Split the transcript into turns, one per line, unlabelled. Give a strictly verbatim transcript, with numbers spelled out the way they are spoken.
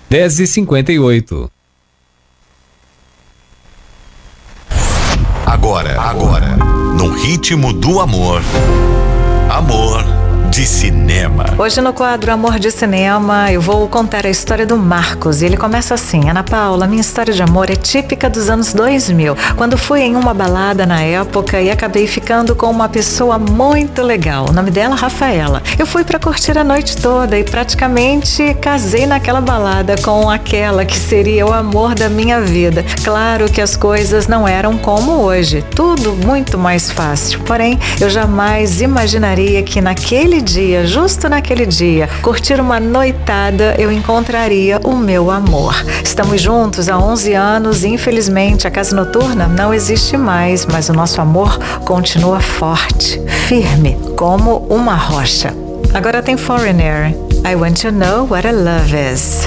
dez e cinquenta e oito.
Agora, agora, no ritmo do amor. Amor de cinema.
Hoje no quadro Amor de Cinema eu vou contar a história do Marcos. E ele começa assim: Ana Paula, minha história de amor é típica dos anos dois mil, quando fui em uma balada na época e acabei ficando com uma pessoa muito legal. O nome dela, Rafaela. Eu fui pra curtir a noite toda e praticamente casei naquela balada com aquela que seria o amor da minha vida. Claro que as coisas não eram como hoje, tudo muito mais fácil. Porém, eu jamais imaginaria que naquele dia, justo naquele dia, curtir uma noitada, eu encontraria o meu amor. Estamos juntos há onze anos e infelizmente a casa noturna não existe mais, mas o nosso amor continua forte, firme, como uma rocha. Agora tem Foreigner. I want to know what a love is.